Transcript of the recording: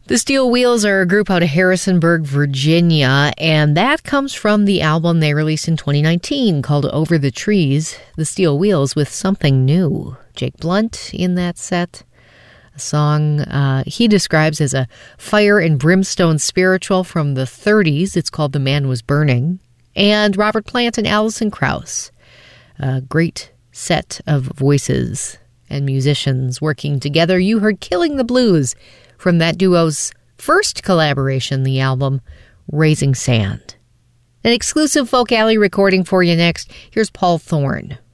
The Steel Wheels are a group out of Harrisonburg, Virginia, and that comes from the album they released in 2019 called Over the Trees, The Steel Wheels with Something New. Jake Blunt in that set. A song he describes as a fire and brimstone spiritual from the 30s. It's called The Man Was Burning. And Robert Plant and Alison Krauss. A great set of voices and musicians working together. You heard Killing the Blues from that duo's first collaboration, the album Raising Sand. An exclusive Folk Alley recording for you next. Here's Paul Thorne.